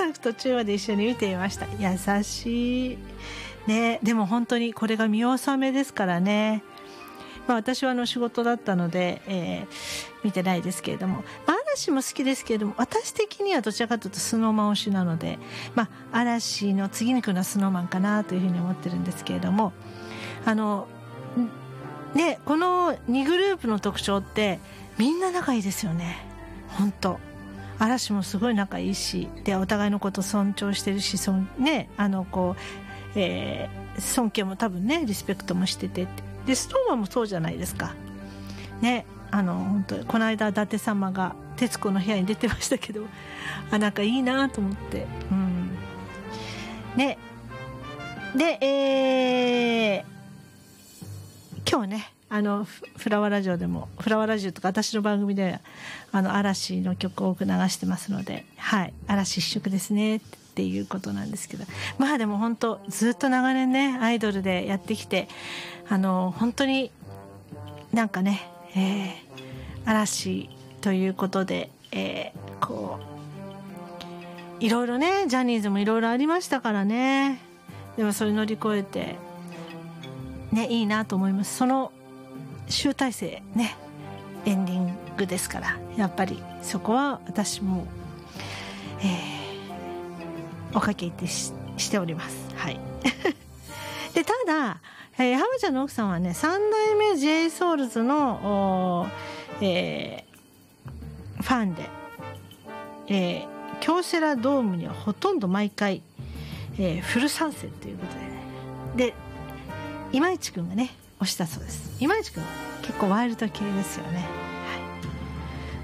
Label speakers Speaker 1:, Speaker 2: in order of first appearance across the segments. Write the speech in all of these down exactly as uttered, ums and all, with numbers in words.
Speaker 1: 途中まで一緒に見ていました。優しいね。でも本当にこれが見納めですからね。まあ、私はあの仕事だったので、えー、見てないですけれども、まあ、嵐も好きですけれども、私的にはどちらかというとスノーマン推しなので、まあ、嵐の次に来るのはスノーマンかなというふうに思ってるんですけれども、あのね、このにグループの特徴ってみんな仲いいですよね。本当嵐もすごい仲いいし、でお互いのこと尊重してるし、そんね、あのこう、えー、尊敬も多分ね、リスペクトもしてて、でストーマンもそうじゃないですかね。あの本当この間伊達様が徹子の部屋に出てましたけど、あ、なんかいいなと思って、うんね。で、えー、今日ね、あのフラワーラジオでも、フラワーラジオとか私の番組ではあの嵐の曲を多く流してますので、はい、嵐一色ですねっていうことなんですけど、まあでも本当ずっと長年ねアイドルでやってきて、あの本当になんかね、えー、嵐ということで、えー、こういろいろね、ジャニーズもいろいろありましたからね。でもそれ乗り越えてね、いいなと思います。その集大成ね、エンディングですから、やっぱりそこは私も、えー、おかけて し, しております。はい。でただ、えー、浜ちゃんの奥さんはね、三代目 ジェイソウルズの、えー、ファンで、えー、京セラドームにはほとんど毎回、えー、フル参戦ということでね。で今市くんがね推したそうです。今市くんは結構ワイルド系ですよね。はい、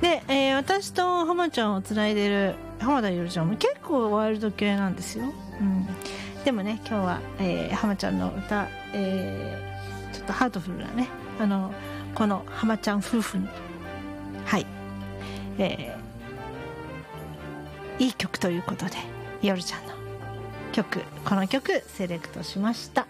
Speaker 1: で、えー、私と浜ちゃんをつないでる浜田ゆるちゃんも結構ワイルド系なんですよ。うん、でもね、今日は、えー、浜ちゃんの歌、えー、ちょっとハートフルなね、あのこの浜ちゃん夫婦に、はい、えー、いい曲ということで、ゆるちゃんの曲、この曲セレクトしました。